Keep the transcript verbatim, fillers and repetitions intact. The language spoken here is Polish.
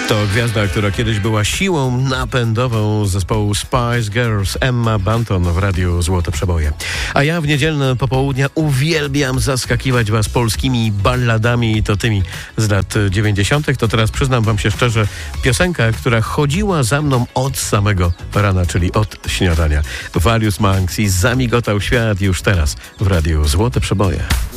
To gwiazda, która kiedyś była siłą napędową zespołu Spice Girls, Emma Bunton w Radiu Złote Przeboje. A ja w niedzielne popołudnia uwielbiam zaskakiwać was polskimi balladami, to tymi z lat dziewięćdziesiątych. To teraz przyznam wam się szczerze, piosenka, która chodziła za mną od samego rana, czyli od śniadania. Various Monks i Zamigotał świat już teraz w Radiu Złote Przeboje.